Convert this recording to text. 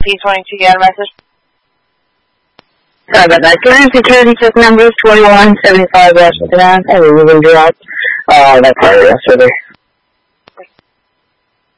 T22, get a message? Sorry about that. Can I security check number 2175 Washington Ave? I mean, we can drop that car yesterday.